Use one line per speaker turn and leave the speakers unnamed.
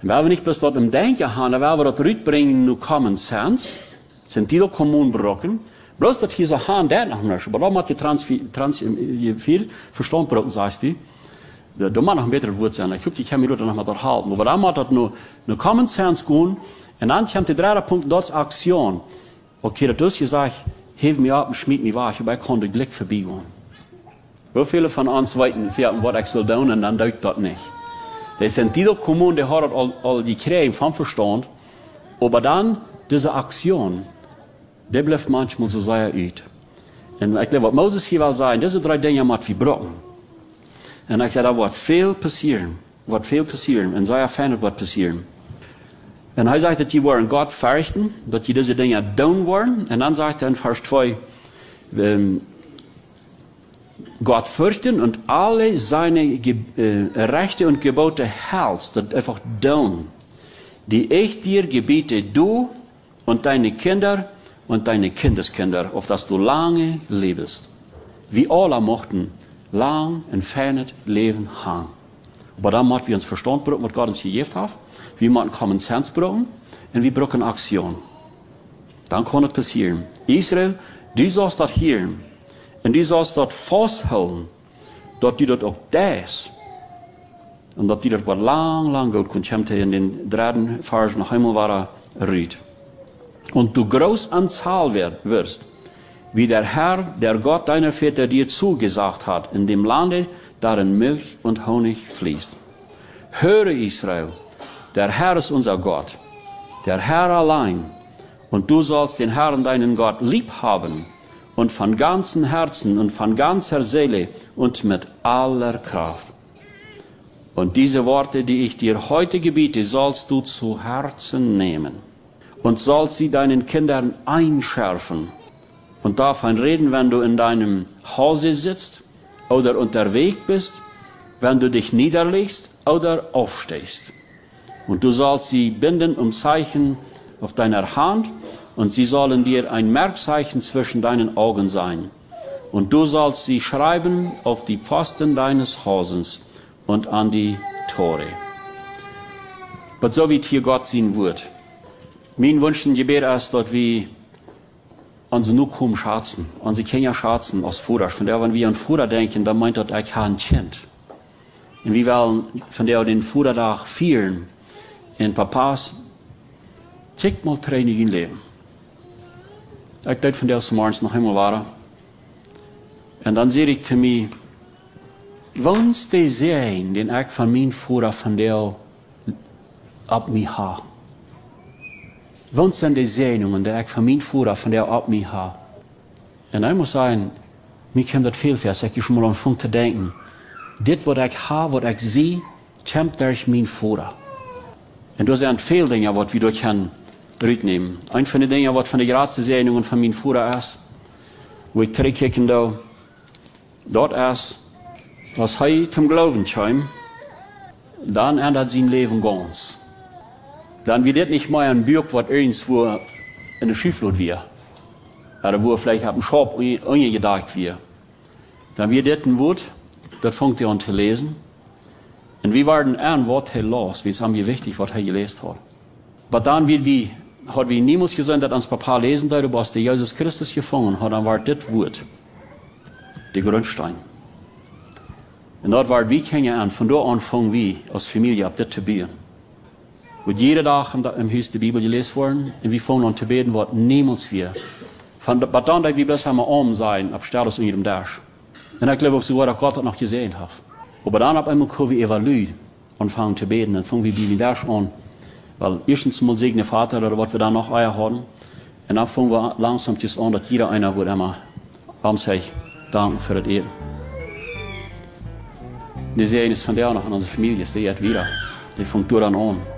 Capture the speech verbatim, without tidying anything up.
Und wenn wir nicht bloß dort im Denken haben, dann werden wir dort rüberbringen, nur Common Sense, sind die doch Kommunbrocken, bloß dass hier so haben, der noch nicht, aber da macht die trans, trans, viel Verstand brocken, sagst du. Da muss noch ein besseres Wort sein. Ich glaube, ich kann mich noch mal dort halten. Aber da muss das nur, nur Common Sense gehen. Und dann kommt der dritte Punkt, dort ist Aktion. Okay, das ist gesagt, heb mich ab und schmied mich weg, aber ich kann den Glück vorbeigehen. So viele von uns weiten, was ich soll tun, und dann tut das nicht. Das sind die Kommunen, die haben all, all die Kriege vom Verstand. Aber dann, diese Aktion, die bleibt manchmal so sehr uit. Und ich glaube, was Moses hier will sagen, diese drei Dinge müssen wir brauchen. Und ich sage, da wird viel passieren. Wird viel passieren. Und sehr fein wird passieren. Und er sagt, dass die wollen Gott fürchten, dass die diese Dinge tun wollen. Und dann sagt er in Vers zwei, ähm, Gott fürchten und alle seine Ge äh, Rechte und Gebote hältst, das einfach tun, die ich dir gebiete, du und deine Kinder und deine Kindeskinder, auf dass du lange lebst. Wir alle mochten lang und fernes Leben haben. Aber dann müssen wir uns Verstand brauchen, was Gott uns gegeben hat. Wir müssen Common Sense brauchen und wir brauchen Aktion. Dann kann es passieren. Israel, du sollst das hier und du sollst das festhalten, dass die das auch das und dass die das was lang, lang gut kommt. Kommt in den dritten Vers noch einmal war rüht. Und du groß an Zahl wirst, wie der Herr, der Gott deiner Väter dir zugesagt hat, in dem Lande, darin Milch und Honig fließt. Höre Israel, der Herr ist unser Gott, der Herr allein, und du sollst den Herrn, deinen Gott, lieb haben, und von ganzem Herzen und von ganzer Seele und mit aller Kraft. Und diese Worte, die ich dir heute gebiete, sollst du zu Herzen nehmen und sollst sie deinen Kindern einschärfen und davon reden, wenn du in deinem Hause sitzt oder unterwegs bist, wenn du dich niederlegst oder aufstehst. Und du sollst sie binden um Zeichen auf deiner Hand, und sie sollen dir ein Merkzeichen zwischen deinen Augen sein. Und du sollst sie schreiben auf die Pfosten deines Hauses und an die Tore. Aber so wie hier Gott sehen wird. Mein Wunsch und Gebet ist, dass wir unsere Nukum schätzen, unsere Kinder schätzen als Vater. Von der, wenn wir an Vater denken, dann meint das, ich habe ein Kind. Und wir wollen von der den Vatertag feiern. Und Papas, check mal Training in Leben. Ich deed von der zum Morgens noch einmal war. Und dann sehe ich zu mir, wons die zijn, den ich von meinem Vater von der ab mir habe. Wons sind die Sehnungen, die ich von meinem Vater von der ab mir habe. Und ich muss sagen, mir kommt das viel fest, ich schon mal anfangen zu denken, das, was ich habe, was ich sehe, kommt durch meinen Vater. Und da sind viele Dinge, was wir durch können nehmen. Ein von den Dingen, was von den größten Sehnungen von meinem Vater ist, wo ich zurückkicken da, dort ist, was er zum Glauben kam, dann ändert sein Leben ganz. Dann wird das nicht mehr ein Buch, was irgendwo in der Schifflot wird. Oder wo vielleicht auf dem Schop ungedacht wird. Dann wird das ein Wort, das fängt er an zu lesen. Und wir werden an, was er las, wie es haben wir wichtig, was er gelesen hat. Aber dann wird wir, hat wir niemals gesagt, dass uns Papa lesen würde, was der Jesus Christus gefangen hat, dann war das Wort der Grundstein. Und dort war wir kennen an, von da an fangen wir als Familie ab das zu beten. Und jeden Tag im Haus die Bibel gelesen worden, und wir fangen an zu beten, was niemals wir. Von dann, dass wir bloß einmal arm sein, ab Status unter dem Dash. Und ich glaube auch sogar, dass Gott das noch gesehen hat. Aber dann ab einmal können wir evaluieren und fangen zu beten, dann fangen wir die Dash an. Weil erstens mal segne Vater, oder was wir da noch Eier haben. Und dann fangen wir langsam an, dass jeder einer wird immer abends sagt, danke für das Eden. Die sehen es von der noch an unsere Familie, die jetzt wieder. Die fängt dann an.